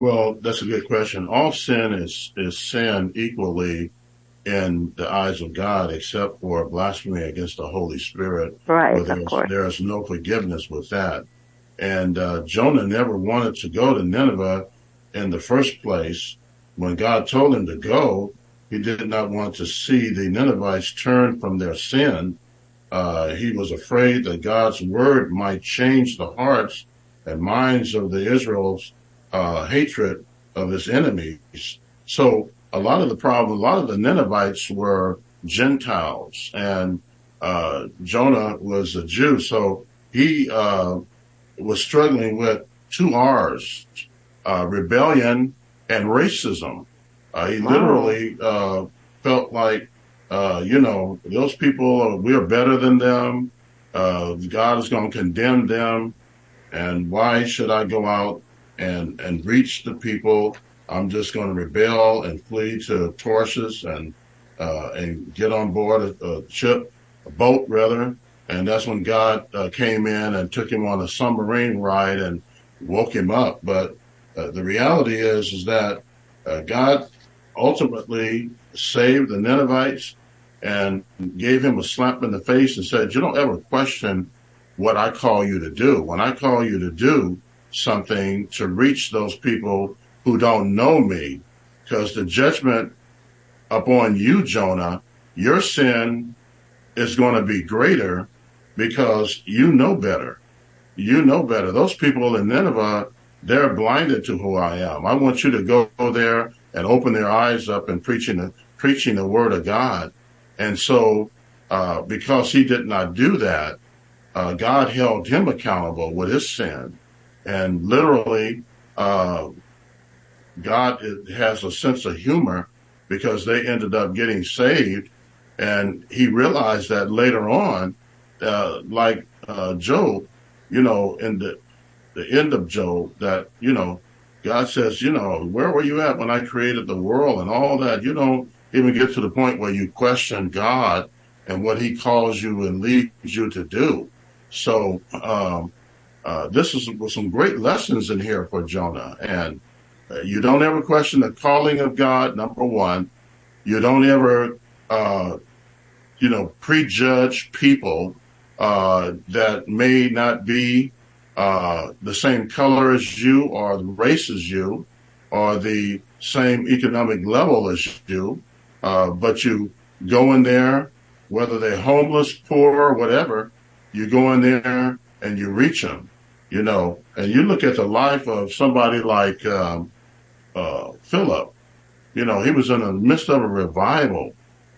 Well, that's a good question. All sin is sin equally in the eyes of God, except for blasphemy against the Holy Spirit, Right, where of course. there's no forgiveness with that. And Jonah never wanted to go to Nineveh in the first place. When God told him to go, he did not want to see the Ninevites turn from their sin. He was afraid that God's word might change the hearts and minds of the Israel's hatred of his enemies. So a lot of the Ninevites were Gentiles, and Jonah was a Jew. So he was struggling with two R's, rebellion and racism. He Oh, literally felt like, those people, we're better than them. God is going to condemn them. And why should I go out and reach the people? I'm just going to rebel and flee to Tarshish and get on board a ship, a boat rather. And that's when God came in and took him on a submarine ride and woke him up. But the reality is that God ultimately saved the Ninevites and gave him a slap in the face and said, "You don't ever question what I call you to do. When I call you to do something to reach those people who don't know me, because the judgment upon you, Jonah, your sin is going to be greater because you know better. You know better. Those people in Nineveh, they're blinded to who I am. I want you to go there and open their eyes up and preaching the word of God." And so, because he did not do that, God held him accountable with his sin. And literally, uh, God has a sense of humor because they ended up getting saved. And he realized that later on, Job, in the end of Job, that, God says, where were you at when I created the world and all that? You don't even get to the point where you question God and what he calls you and leads you to do. So, this is some great lessons in here for Jonah. And you don't ever question the calling of God, number one. You don't ever, uh, prejudge people that may not be the same color as you or the race as you or the same economic level as you, but you go in there, whether they're homeless, poor, or whatever, you go in there and you reach them, and you look at the life of somebody like Philip. He was in the midst of a revival,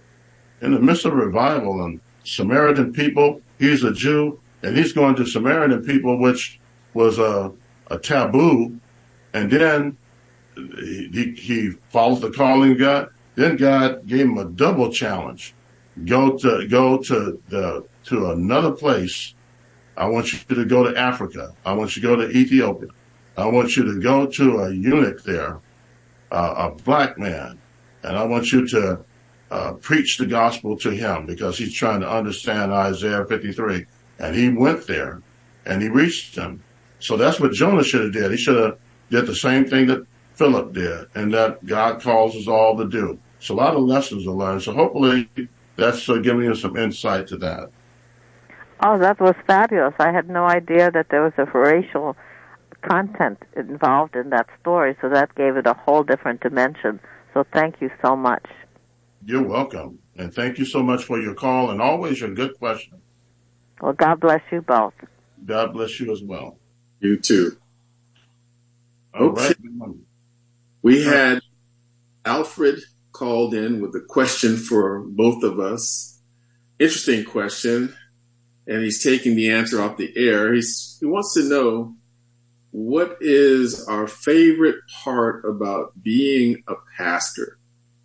and Samaritan people. He's a Jew, and he's going to Samaritan people, which was a taboo. And then he follows the calling of God. Then God gave him a double challenge: go to another place. I want you to go to Africa. I want you to go to Ethiopia. I want you to go to a eunuch there, a black man, and I want you to preach the gospel to him because he's trying to understand Isaiah 53. And he went there and he reached him. So that's what Jonah should have did. He should have did the same thing that Philip did and that God calls us all to do. So a lot of lessons to learn. So hopefully that's giving you some insight to that. oh, that was fabulous. I had no idea that there was a racial content involved in that story, so that gave it a whole different dimension. So thank you so much. You're welcome. And thank you so much for your call and always your good question. Well, God bless you both. God bless you as well. You too. All Okay. right. We had Alfred called in with a question for both of us. Interesting question. And he's taking the answer off the air. He wants to know, what is our favorite part about being a pastor?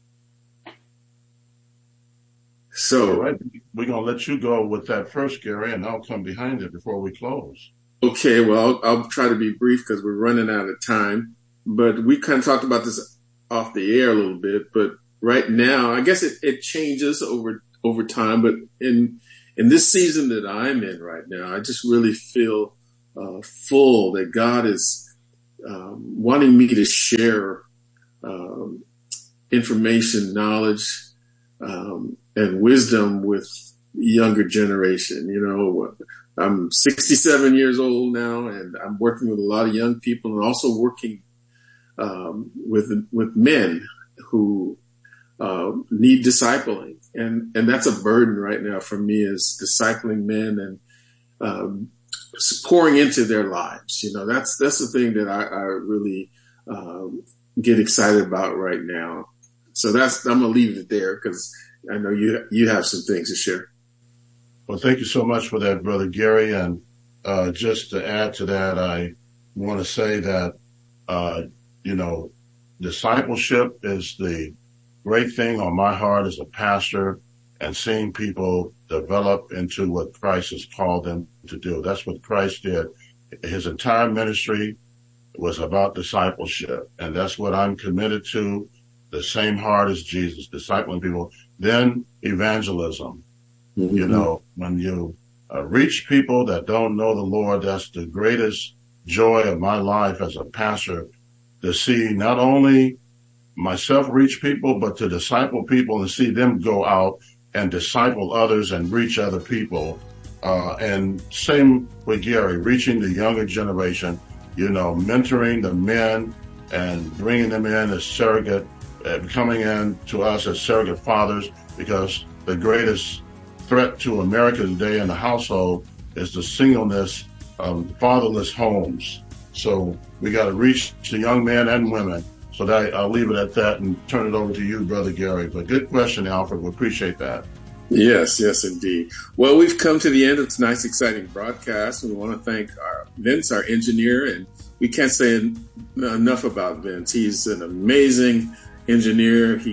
All So, right. We're going to let you go with that first, Gary, and I'll come behind it before we close. okay, well, I'll try to be brief because we're running out of time. But we kind of talked about this off the air a little bit. But right now, I guess it changes over time. But in this season that I'm in right now, I just really feel full that God is wanting me to share information, knowledge, and wisdom with the younger generation. You know, I'm 67 years old now, and I'm working with a lot of young people, and also working with men who need discipling, and that's a burden right now for me, is discipling men and pouring into their lives. You know, that's the thing that I really get excited about right now. So I'm gonna leave it there, because I know you have some things to share. Well, thank you so much for that, Brother Gary. And just to add to that, I want to say that discipleship is the great thing on my heart as a pastor, and seeing people develop into what Christ has called them to do. That's what Christ did. His entire ministry was about discipleship, and that's what I'm committed to, the same heart as Jesus, discipling people. Then evangelism. Mm-hmm. You know, when you reach people that don't know the Lord, that's the greatest joy of my life as a pastor, to see not only myself reach people, but to disciple people and see them go out and disciple others and reach other people. And same with Gary, reaching the younger generation, you know, mentoring the men and bringing them in as surrogate, coming in to us as surrogate fathers, because the greatest threat to America today in the household is the singleness of fatherless homes. So we got to reach the young men and women. So that I'll leave it at that and turn it over to you, Brother Gary. But good question, Alfred. We appreciate that. Yes, indeed. Well, we've come to the end of tonight's exciting broadcast. We want to thank Vince, our engineer, and we can't say enough about Vince. He's an amazing engineer. He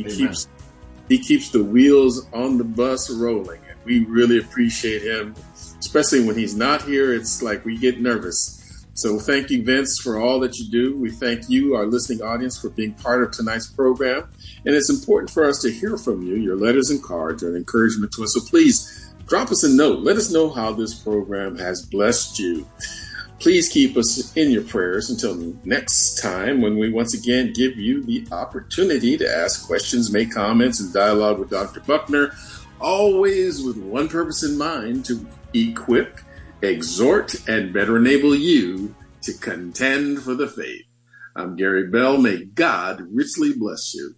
keeps the wheels on the bus rolling, and we really appreciate him, especially when he's not here. It's like we get nervous. So thank you, Vince, for all that you do. We thank you, our listening audience, for being part of tonight's program. And it's important for us to hear from you. Your letters and cards are an encouragement to us. So please drop us a note. Let us know how this program has blessed you. Please keep us in your prayers until next time, when we once again give you the opportunity to ask questions, make comments, and dialogue with Dr. Buckner, always with one purpose in mind: to equip, exhort, and better enable you to contend for the faith. I'm Gary Bell. May God richly bless you.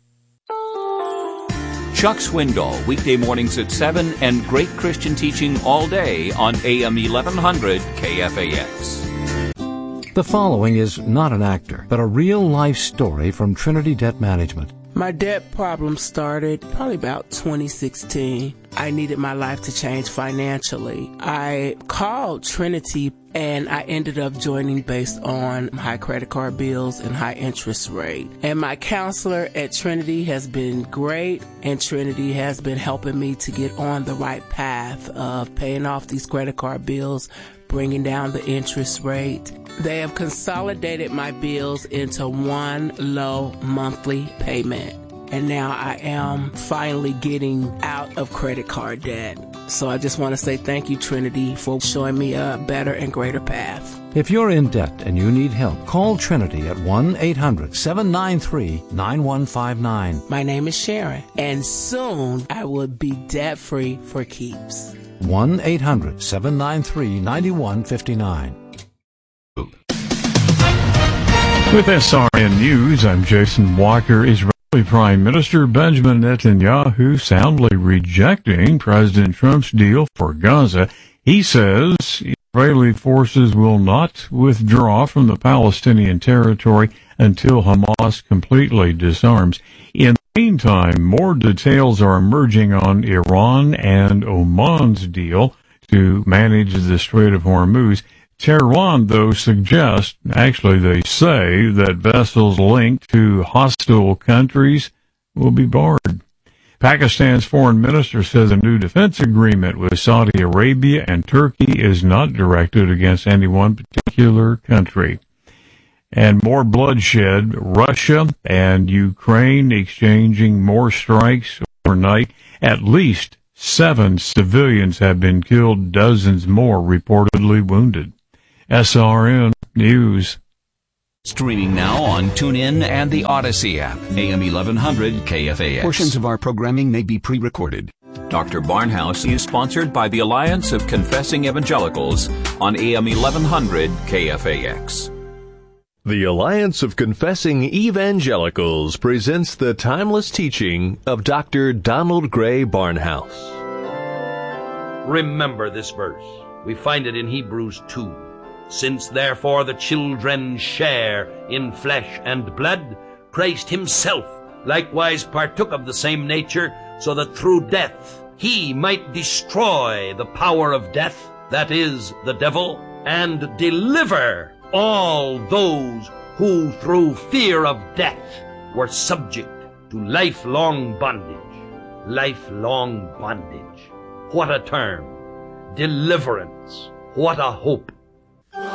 Chuck Swindoll, weekday mornings at 7, and great Christian teaching all day on AM 1100 KFAX. The following is not an actor, but a real-life story from Trinity Debt Management. My debt problem started probably about 2016. I needed my life to change financially. I called Trinity, and I ended up joining based on high credit card bills and high interest rate. And my counselor at Trinity has been great, and Trinity has been helping me to get on the right path of paying off these credit card bills, bringing down the interest rate. They have consolidated my bills into one low monthly payment. And now I am finally getting out of credit card debt. So I just want to say thank you, Trinity, for showing me a better and greater path. If you're in debt and you need help, call Trinity at 1-800-793-9159. My name is Sharon, and soon I will be debt-free for keeps. 1-800-793-9159. With SRN News, I'm Jason Walker. Israeli Prime Minister Benjamin Netanyahu soundly rejecting President Trump's deal for Gaza. He says Israeli forces will not withdraw from the Palestinian territory until Hamas completely disarms. In the meantime, more details are emerging on Iran and Oman's deal to manage the Strait of Hormuz. Tehran, though, suggests, actually they say, that vessels linked to hostile countries will be barred. Pakistan's foreign minister says a new defense agreement with Saudi Arabia and Turkey is not directed against any one particular country. And more bloodshed. Russia and Ukraine exchanging more strikes overnight. At least 7 civilians have been killed, dozens more reportedly wounded. SRN News. Streaming now on TuneIn and the Odyssey app. AM 1100 KFAX. Portions of our programming may be pre-recorded. Dr. Barnhouse is sponsored by the Alliance of Confessing Evangelicals on AM 1100 KFAX. The Alliance of Confessing Evangelicals presents the timeless teaching of Dr. Donald Gray Barnhouse. Remember this verse. We find it in Hebrews 2. Since therefore the children share in flesh and blood, Christ himself likewise partook of the same nature, so that through death he might destroy the power of death, that is, the devil, and deliver all those who through fear of death were subject to lifelong bondage. Lifelong bondage. What a term. Deliverance. What a hope.